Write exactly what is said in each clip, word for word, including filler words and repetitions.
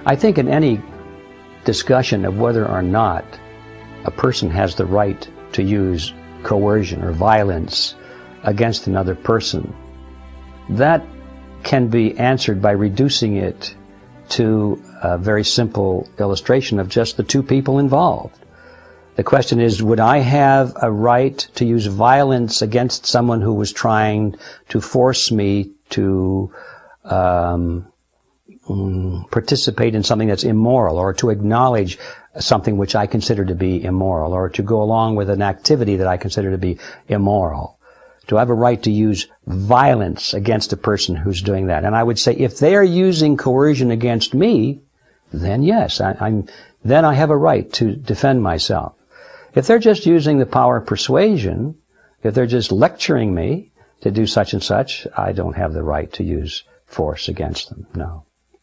I think in any discussion of whether or not a person has the right to use coercion or violence against another person, that can be answered by reducing it to a very simple illustration of just the two people involved. The question is, would I have a right to use violence against someone who was trying to force me to um, participate in something that's immoral, or to acknowledge something which I consider to be immoral, or to go along with an activity that I consider to be immoral? Do I have a right to use violence against a person who's doing that? And I would say, if they are using coercion against me, then yes, I, I'm, then I have a right to defend myself. If they're just using the power of persuasion, if they're just lecturing me to do such and such, I don't have the right to use force against them, no.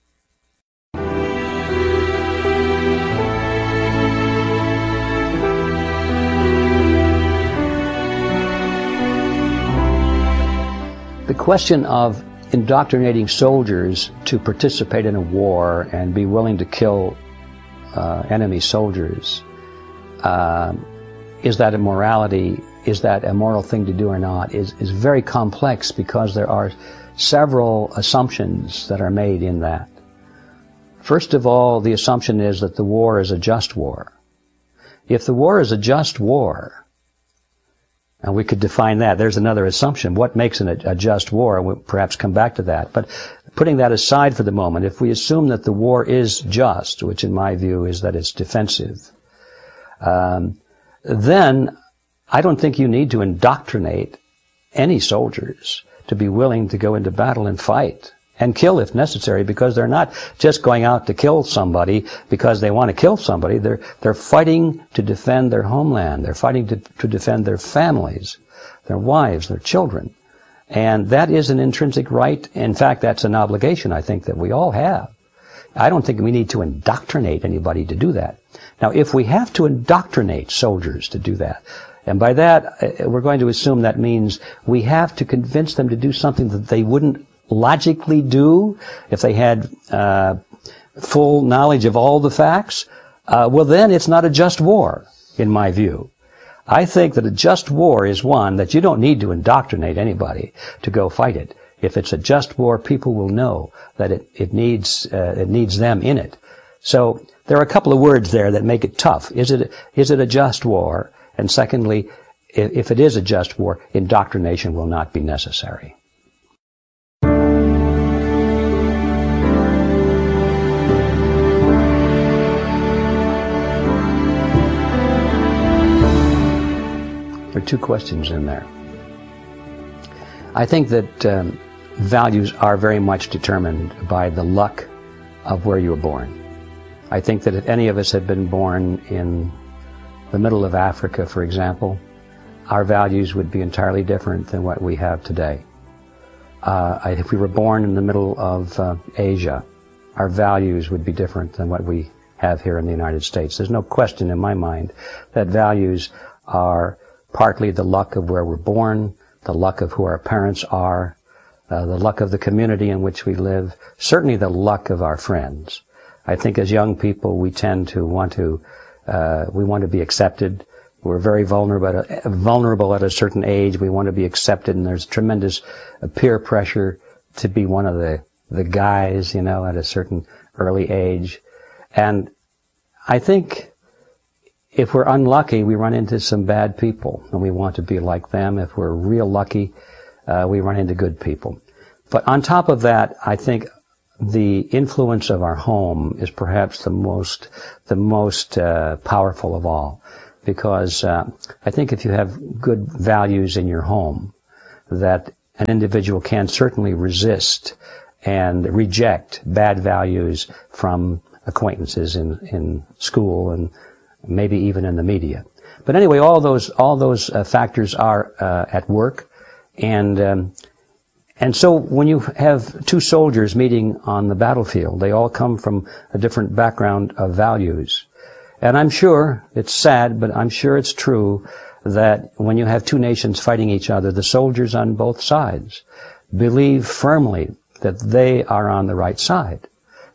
The question of indoctrinating soldiers to participate in a war and be willing to kill uh, enemy soldiers, uh, is that immorality, is that a moral thing to do or not, is, is very complex, because there are several assumptions that are made in that. First of all, the assumption is that the war is a just war. If the war is a just war, and we could define that. There's another assumption. What makes an, a just war? We'll perhaps come back to that. But putting that aside for the moment, if we assume that the war is just, which in my view is that it's defensive, um, then I don't think you need to indoctrinate any soldiers to be willing to go into battle and fight and kill if necessary, because they're not just going out to kill somebody because they want to kill somebody. They're, they're fighting to defend their homeland. They're fighting to, to defend their families, their wives, their children. And that is an intrinsic right. In fact, that's an obligation, I think, that we all have. I don't think we need to indoctrinate anybody to do that. Now, if we have to indoctrinate soldiers to do that, and by that, we're going to assume that means we have to convince them to do something that they wouldn't logically do if they had uh, full knowledge of all the facts, uh, well then it's not a just war, in my view. I think that a just war is one that you don't need to indoctrinate anybody to go fight it. If it's a just war, people will know that it, it needs uh, it needs them in it. So there are a couple of words there that make it tough. Is it is it a just war? And secondly, if, if it is a just war, indoctrination will not be necessary. There are two questions in there. I think that um, values are very much determined by the luck of where you were born. I think that if any of us had been born in the middle of Africa, for example, our values would be entirely different than what we have today. Uh, if we were born in the middle of uh, Asia, our values would be different than what we have here in the United States. There's no question in my mind that values are partly the luck of where we're born, the luck of who our parents are, uh, the luck of the community in which we live, certainly the luck of our friends. I think as young people we tend to want to, uh, we want to be accepted. We're very vulnerable, vulnerable at a certain age. We want to be accepted, and there's tremendous peer pressure to be one of the, the guys, you know, at a certain early age. And I think if we're unlucky, we run into some bad people, and we want to be like them. If we're real lucky, uh, we run into good people. But on top of that, I think the influence of our home is perhaps the most, the most uh, powerful of all. Because uh, I think if you have good values in your home, that an individual can certainly resist and reject bad values from acquaintances in, in school and maybe even in the media. But anyway, all those all those uh, factors are uh, at work, and um, and so when you have two soldiers meeting on the battlefield, they all come from a different background of values. And I'm sure, it's sad, but I'm sure it's true that when you have two nations fighting each other, the soldiers on both sides believe firmly that they are on the right side.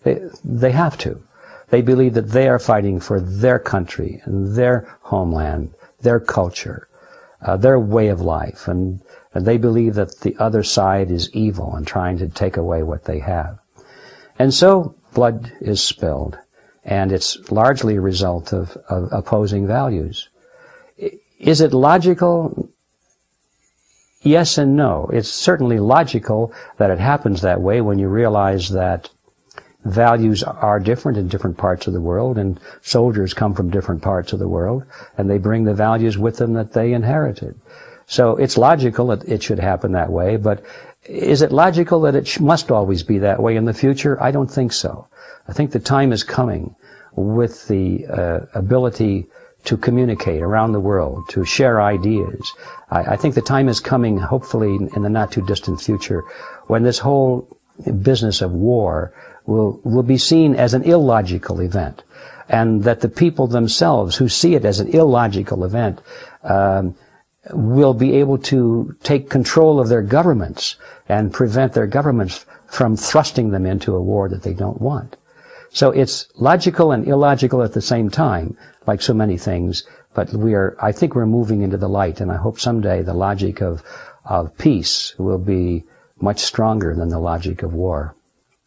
They, they have to. They believe that they are fighting for their country and their homeland, their culture, uh, their way of life, and, and they believe that the other side is evil and trying to take away what they have. And so blood is spilled, and it's largely a result of, of opposing values. Is it logical? Yes and no. It's certainly logical that it happens that way when you realize that values are different in different parts of the world, and soldiers come from different parts of the world, and they bring the values with them that they inherited. So it's logical that it should happen that way, but is it logical that it must always be that way in the future? I don't think so. I think the time is coming with the uh, ability to communicate around the world, to share ideas. I, I think the time is coming, hopefully in the not-too-distant future, when this whole business of war will, will be seen as an illogical event, and that the people themselves who see it as an illogical event um, will be able to take control of their governments and prevent their governments from thrusting them into a war that they don't want. So it's logical and illogical at the same time, like so many things, but we are, I think we're moving into the light, and I hope someday the logic of, of peace will be much stronger than the logic of war.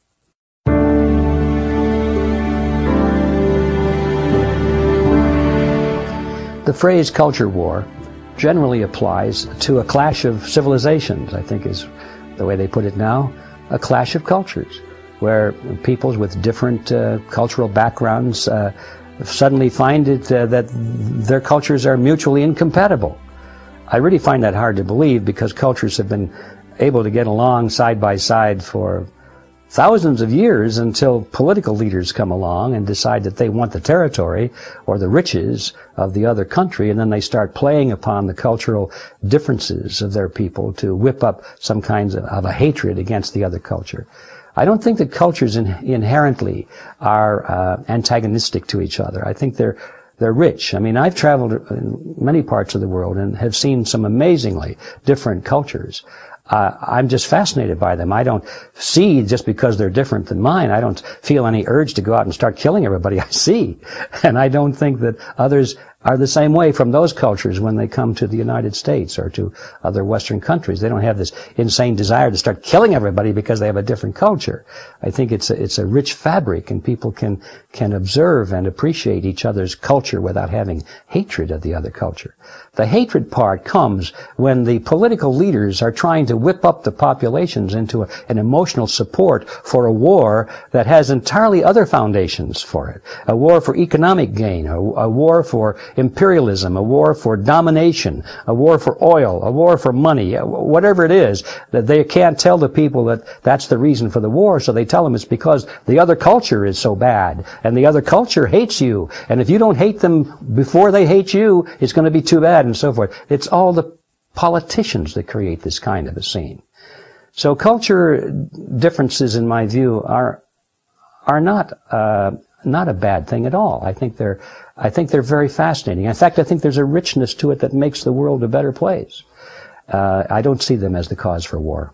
The phrase culture war generally applies to a clash of civilizations, I think is the way they put it now, a clash of cultures, where peoples with different uh, cultural backgrounds uh, suddenly find it uh, that their cultures are mutually incompatible. I really find that hard to believe, because cultures have been able to get along side by side for thousands of years until political leaders come along and decide that they want the territory or the riches of the other country, and then they start playing upon the cultural differences of their people to whip up some kinds of, of a hatred against the other culture. I don't think that cultures in, inherently are uh, antagonistic to each other. I think they're they're rich. I mean, I've traveled in many parts of the world and have seen some amazingly different cultures. Uh, I'm just fascinated by them. I don't see, just because they're different than mine, I don't feel any urge to go out and start killing everybody I see. And I don't think that others are the same way from those cultures when they come to the United States or to other Western countries. They don't have this insane desire to start killing everybody because they have a different culture. I think it's a, it's a rich fabric, and people can, can observe and appreciate each other's culture without having hatred of the other culture. The hatred part comes when the political leaders are trying to whip up the populations into a, an emotional support for a war that has entirely other foundations for it. A war for economic gain, a, a war for imperialism, a war for domination, a war for oil, a war for money, whatever it is, that they can't tell the people that that's the reason for the war, so they tell them it's because the other culture is so bad, and the other culture hates you, and if you don't hate them before they hate you, it's going to be too bad, and so forth. It's all the politicians that create this kind of a scene. So culture differences, in my view, are are not uh, not a bad thing at all. I think they're I think they're very fascinating. In fact, I think there's a richness to it that makes the world a better place. Uh, I don't see them as the cause for war.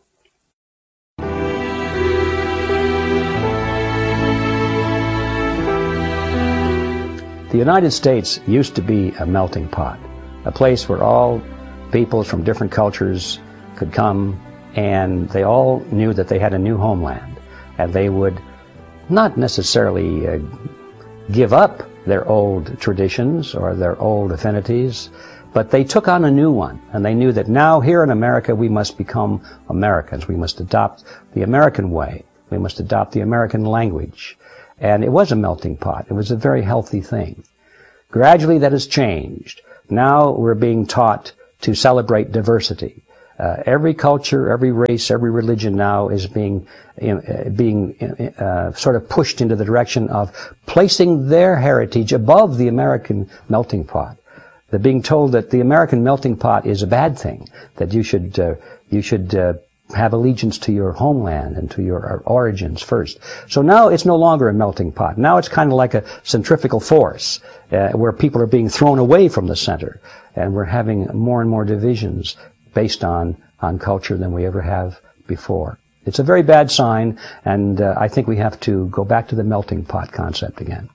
The United States used to be a melting pot, a place where all peoples from different cultures could come, and they all knew that they had a new homeland, and they would not necessarily uh, give up their old traditions or their old affinities, but they took on a new one, and they knew that now here in America we must become Americans. We must adopt the American way. We must adopt the American language. And it was a melting pot. It was a very healthy thing. Gradually that has changed. Now we're being taught to celebrate diversity. Uh, every culture, every race, every religion now is being uh, being uh, sort of pushed into the direction of placing their heritage above the American melting pot. They're being told that the American melting pot is a bad thing, that you should uh, you should uh, have allegiance to your homeland and to your origins first. So now it's no longer a melting pot. Now it's kind of like a centrifugal force uh, where people are being thrown away from the center, and we're having more and more divisions based on, on culture than we ever have before. It's a very bad sign, and uh, I think we have to go back to the melting pot concept again.